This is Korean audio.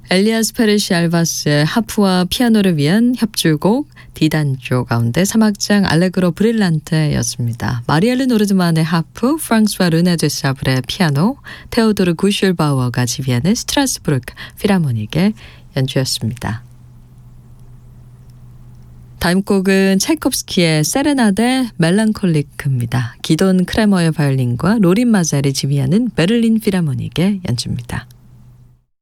엘리아스 페레시 알바스의 하프와 피아노를 위한 협주곡 디단조 가운데 3악장 알레그로 브릴란테였습니다. 마리엘르 노르드만의 하프, 프랑스와 르네 드 사블의 피아노, 테오도르 구슐바우어가 지휘하는 스트라스부르크 필하모닉의 연주였습니다. 다음 곡은 차이콥스키의 세레나데 멜랑콜리크입니다. 기돈 크레머의 바이올린과 로린 마잘이 지휘하는 베를린 필하모닉의 연주입니다.